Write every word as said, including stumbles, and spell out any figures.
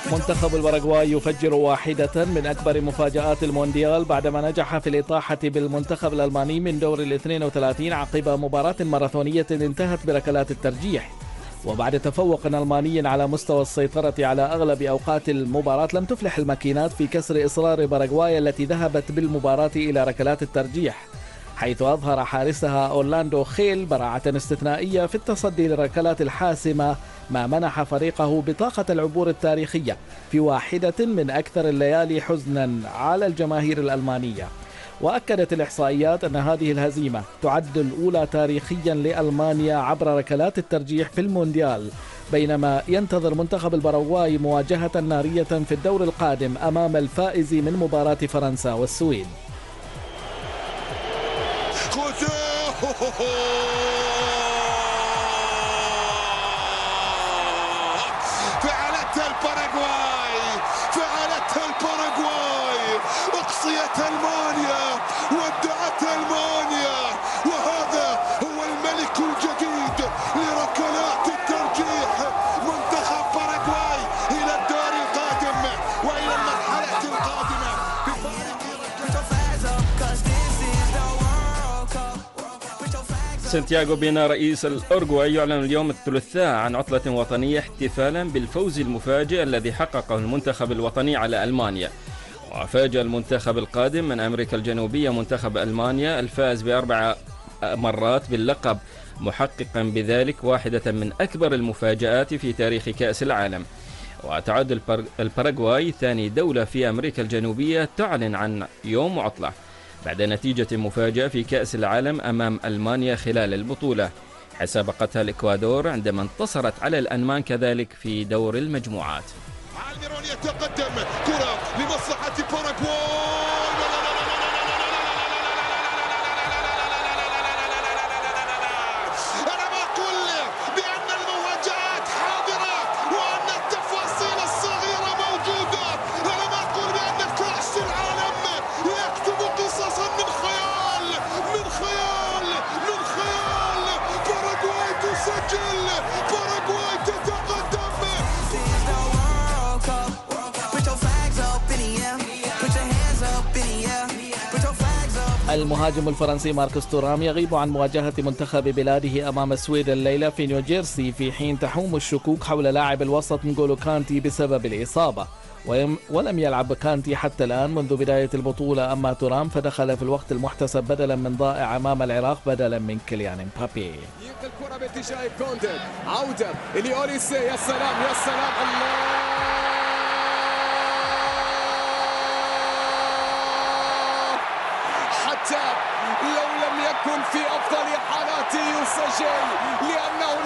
منتخب الباراغواي يفجر واحدة من أكبر مفاجآت المونديال بعدما نجح في الإطاحة بالمنتخب الألماني من دور الاثنين وثلاثين عقب مباراة ماراثونية انتهت بركلات الترجيح. وبعد تفوق ألماني على مستوى السيطرة على أغلب أوقات المباراة، لم تفلح الماكينات في كسر إصرار باراغواي التي ذهبت بالمباراة إلى ركلات الترجيح، حيث أظهر حارسها أورلاندو خيل براعة استثنائية في التصدي للركلات الحاسمة، ما منح فريقه بطاقة العبور التاريخية في واحدة من أكثر الليالي حزنا على الجماهير الألمانية. وأكدت الإحصائيات أن هذه الهزيمة تعد الأولى تاريخيا لألمانيا عبر ركلات الترجيح في المونديال، بينما ينتظر منتخب الباراغواي مواجهة نارية في الدور القادم أمام الفائز من مباراة فرنسا والسويد. فعلتها الباراغواي، فعلتها الباراغواي، أقصيت ألمانيا، ودعت ألمانيا، وهذا هو الملك الجديد لركلات الترجيح. منتخب باراغواي إلى الدور القادم وإلى المرحلة القادمة. سانتياغو بينا رئيس الأورغواي يعلن اليوم الثلاثاء عن عطلة وطنية احتفالا بالفوز المفاجئ الذي حققه المنتخب الوطني على ألمانيا. وفاجأ المنتخب القادم من أمريكا الجنوبية منتخب ألمانيا الفائز بأربع مرات باللقب، محققا بذلك واحدة من أكبر المفاجآت في تاريخ كأس العالم. وتعد الباراغواي ثاني دولة في أمريكا الجنوبية تعلن عن يوم عطلة بعد نتيجة مفاجئة في كأس العالم أمام ألمانيا خلال البطولة، سبقتها الإكوادور عندما انتصرت على الألمان كذلك في دور المجموعات. عالميرون يتقدم، كرة لمصلحة باراغواي. أنا بقول بأن المواجهات حاضرة وأن التفاصيل الصغيرة موجودة. أنا بقول بأن كأس العالم يكتب قصصا من خيال من خيال من خيال. باراغواي تسجل، باراغواي تتقدم. المهاجم الفرنسي ماركوس تورام يغيب عن مواجهة منتخب بلاده أمام السويد الليلة في نيوجيرسي، في حين تحوم الشكوك حول لاعب الوسط نغولو كانتي بسبب الإصابة. ولم يلعب كانتي حتى الآن منذ بداية البطولة، أما تورام فدخل في الوقت المحتسب بدلا من ضائع أمام العراق بدلا من كيليان مبابي. يلقي الكرة باتجاه كوندي، عودة لأوليسي، يا سلام يا سلام، الله حتى لو لم يكن في أفضل حالاته يسجل، لأنه